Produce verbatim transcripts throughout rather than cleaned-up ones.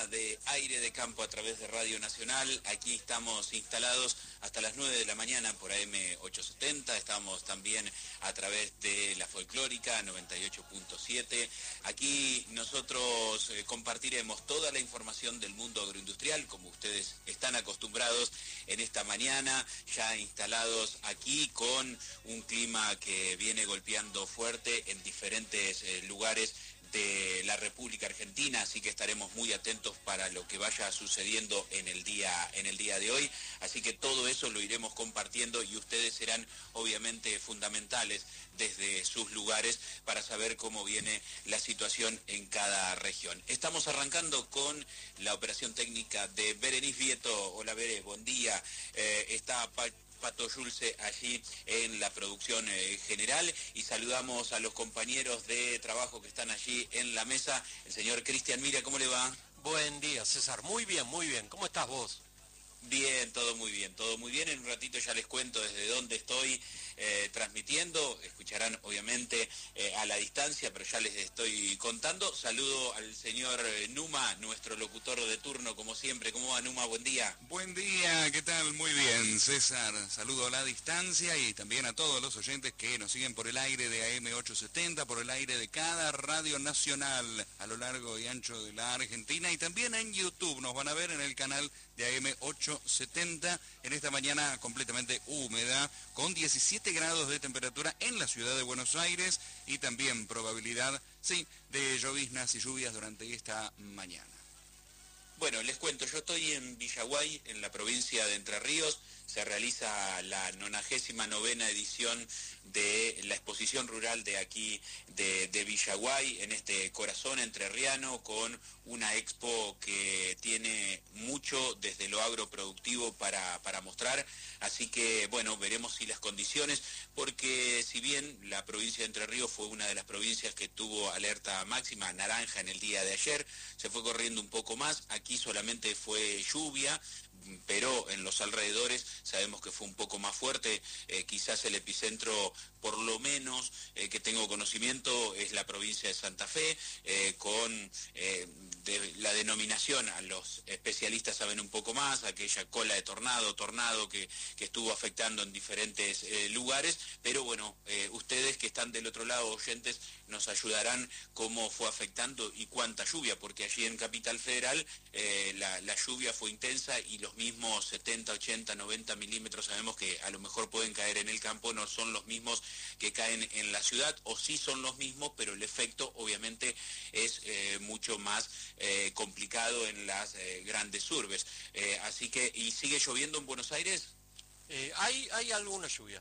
programa de Aire de Campo a través de Radio Nacional. Aquí estamos instalados hasta las nueve de la mañana por A M ochocientos setenta. Estamos también a través de la Folclórica noventa y ocho punto siete. Aquí nosotros eh, compartiremos toda la información del mundo agroindustrial, como ustedes están acostumbrados en esta mañana, ya instalados aquí con un clima que viene golpeando fuerte en diferentes eh, lugares de la República Argentina, así que estaremos muy atentos para lo que vaya sucediendo en el día, en el día de hoy, así que todo eso lo iremos compartiendo y ustedes serán obviamente fundamentales desde sus lugares para saber cómo viene la situación en cada región. Estamos arrancando con la operación técnica de Berenice Vieto. Hola Bere, buen día. Eh, está Pa Pato Yulce allí en la producción eh, general, y saludamos a los compañeros de trabajo que están allí en la mesa. El señor Cristian Mira, ¿cómo le va? Buen día, César. Muy bien, muy bien. ¿Cómo estás vos? Bien, todo muy bien, todo muy bien. En un ratito ya les cuento desde dónde estoy eh, transmitiendo. Escucharán obviamente eh, a la distancia, pero ya les estoy contando. Saludo al señor eh, Numa, nuestro locutor de turno, como siempre. ¿Cómo va, Numa? Buen día. Buen día, ¿qué tal? Muy bien, César. Saludo a la distancia y también a todos los oyentes que nos siguen por el aire de A M ochocientos setenta, por el aire de cada radio nacional a lo largo y ancho de la Argentina, y también en YouTube. Nos van a ver en el canal de A M ochocientos setenta en esta mañana completamente húmeda, con diecisiete grados de temperatura en la ciudad de Buenos Aires, y también probabilidad, sí, de lloviznas y lluvias durante esta mañana. Bueno, les cuento, yo estoy en Villaguay, en la provincia de Entre Ríos. Se realiza la nonagésima novena edición de la exposición rural de aquí de, de Villaguay, en este corazón entrerriano, con una expo que tiene mucho desde lo agroproductivo para, para mostrar. Así que, bueno, veremos si las condiciones, porque si bien la provincia de Entre Ríos fue una de las provincias que tuvo alerta máxima naranja en el día de ayer, se fue corriendo un poco más. Aquí solamente fue lluvia, pero en los alrededores sabemos que fue un poco más fuerte. Eh, quizás el epicentro, por lo menos eh, que tengo conocimiento, es la provincia de Santa Fe, eh, con eh, de, la denominación, a los especialistas saben un poco más, aquella cola de tornado, tornado que, que estuvo afectando en diferentes eh, lugares, pero bueno, eh, ustedes que están del otro lado, oyentes, nos ayudarán cómo fue afectando y cuánta lluvia, porque allí en Capital Federal eh, la, la lluvia fue intensa, y los mismos setenta, ochenta, noventa milímetros sabemos que a lo mejor pueden caer en el campo, no son los mismos que caen en la ciudad, o sí son los mismos, pero el efecto obviamente es eh, mucho más eh, complicado en las eh, grandes urbes. Eh, así que, ¿y sigue lloviendo en Buenos Aires? Eh, hay, hay alguna lluvia.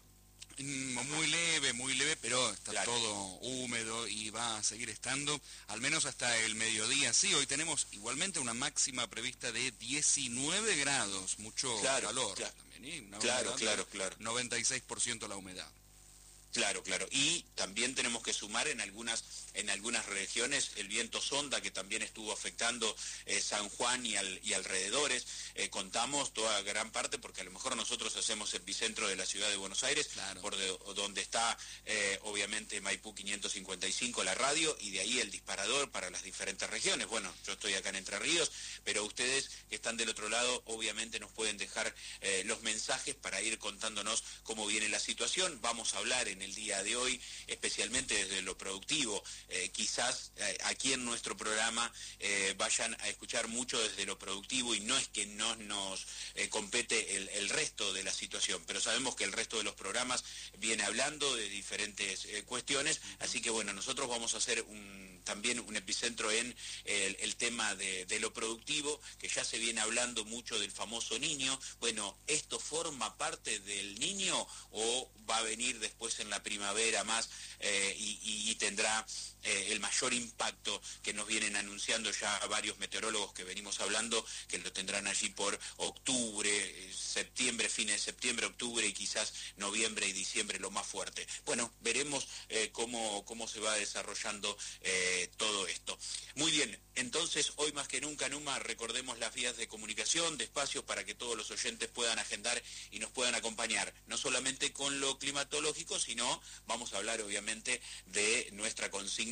Muy leve, muy leve, pero está claro. todo húmedo y va a seguir estando, al menos hasta el mediodía. Sí, hoy tenemos igualmente una máxima prevista de diecinueve grados, mucho claro, calor claro. también, ¿eh? Una Claro, claro, claro. noventa y seis por ciento la humedad. Claro, claro. Y también tenemos que sumar en algunas en algunas regiones el viento sonda, que también estuvo afectando eh, San Juan y, al, y alrededores. Eh, contamos toda gran parte, porque a lo mejor nosotros hacemos epicentro de la ciudad de Buenos Aires, claro, por de, donde está eh, obviamente Maipú quinientos cincuenta y cinco, la radio, y de ahí el disparador para las diferentes regiones. Bueno, yo estoy acá en Entre Ríos, pero ustedes que están del otro lado obviamente nos pueden dejar eh, los mensajes para ir contándonos cómo viene la situación. Vamos a hablar en el día de hoy especialmente desde lo productivo. Eh, quizás eh, aquí en nuestro programa eh, vayan a escuchar mucho desde lo productivo, y no es que no nos eh, compete el, el resto de la situación, pero sabemos que el resto de los programas viene hablando de diferentes eh, cuestiones, así que bueno, nosotros vamos a hacer un, también un epicentro en el, el tema de, de lo productivo, que ya se viene hablando mucho del famoso niño. Bueno, ¿esto forma parte del niño o va a venir después en la primavera más eh, y, y, y tendrá eh, el mayor impacto que nos vienen anunciando ya varios meteorólogos que venimos hablando, que lo tendrán allí por octubre, eh, septiembre, fines de septiembre, octubre y quizás noviembre y diciembre lo más fuerte? Bueno, veremos eh, cómo, cómo se va desarrollando eh, todo esto. Muy bien, entonces hoy más que nunca, Numa, recordemos las vías de comunicación, de espacios para que todos los oyentes puedan agendar y nos puedan acompañar, no solamente con lo climatológico, sino vamos a hablar obviamente de nuestra consigna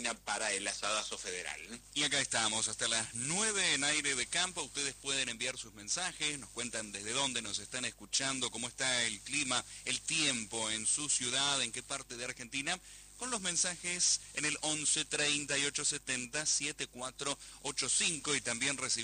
Argentina para el asadazo federal. Y acá estamos, hasta las nueve en Aire de Campo. Ustedes pueden enviar sus mensajes, nos cuentan desde dónde nos están escuchando, cómo está el clima, el tiempo en su ciudad, en qué parte de Argentina, con los mensajes en el once treinta y ocho setenta setenta y cuatro ochenta y cinco, y también recibimos